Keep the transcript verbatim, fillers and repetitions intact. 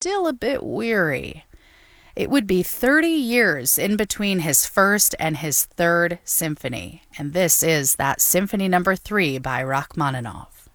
still a bit weary. It would be thirty years in between his first and his third symphony, and this is that Symphony Number Three by Rachmaninoff.